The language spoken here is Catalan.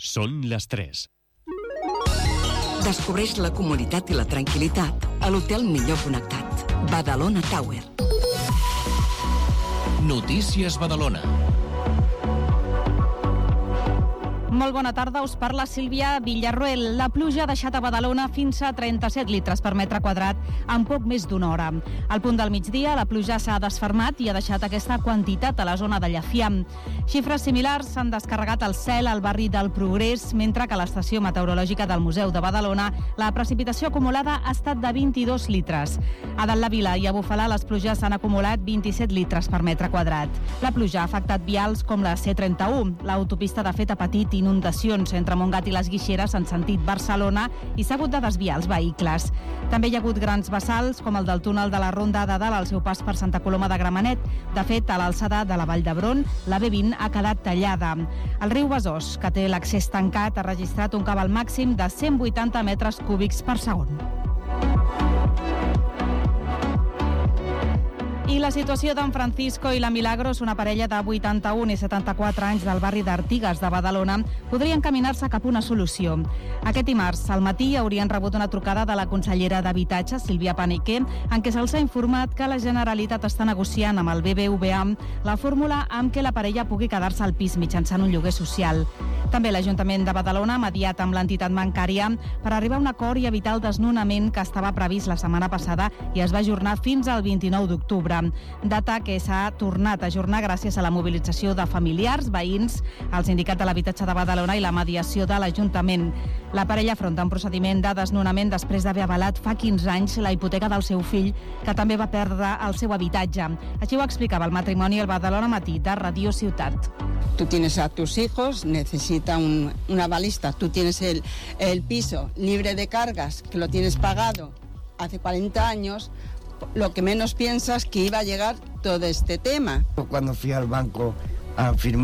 Són les 3. Descobreix la comoditat i la tranquil·litat a l'hotel millor connectat. Badalona Tower. Notícies Badalona. Molt bona tarda, us parla Sílvia Villarroel. La pluja ha deixat a Badalona fins a 37 litres per metre quadrat en poc més d'una hora. Al punt del migdia, la pluja s'ha desfermat i ha deixat aquesta quantitat a la zona de Llafiam. Xifres similars s'han descarregat al cel al barri del Progrés, mentre que a l'estació meteorològica del Museu de Badalona la precipitació acumulada ha estat de 22 litres. A Dalt la Vila i a Bufalà les pluges s'han acumulat 27 litres per metre quadrat. La pluja ha afectat vials com la C31. L'autopista de fet ha patit inundacions entre Montgat i les Guixeres en sentit Barcelona i s'ha hagut de desviar els vehicles. També hi ha hagut grans vessals com el del túnel de la Ronda de Dalt al seu pas per Santa Coloma de Gramenet. De fet, a l'alçada de la Vall d'Hebron, la B20 ha quedat tallada. El riu Besòs, que té l'accés tancat, ha registrat un cabal màxim de 180 metres cúbics per segon. I la situació d'en Francisco i la Milagros, una parella de 81 i 74 anys del barri d'Artigues de Badalona, podria encaminar-se cap a una solució. Aquest dimarts al matí haurien rebut una trucada de la consellera d'Habitatge, Sílvia Paniquer, en què se'ls ha informat que la Generalitat està negociant amb el BBVA la fórmula amb què la parella pugui quedar-se al pis mitjançant un lloguer social. També l'Ajuntament de Badalona ha mediat amb l'entitat bancària per arribar a un acord i evitar el desnonament que estava previst la setmana passada i es va ajornar fins al 29 d'octubre. Data que s'ha tornat a ajornar gràcies a la mobilització de familiars, veïns, el Sindicat de l'Habitatge de Badalona i la mediació de l'Ajuntament. La parella afronta un procediment de desnonament després d'haver avalat fa 15 anys la hipoteca del seu fill, que també va perdre el seu habitatge. Així ho explicava el matrimoni al Badalona Matí de Radio Ciutat. Tú tienes a tus hijos, necesita una balista, tú tienes el piso libre de cargas, que lo tienes pagado hace 40 años, lo que menos piensas que iba a llegar todo este tema. Cuando fui al banco a firmar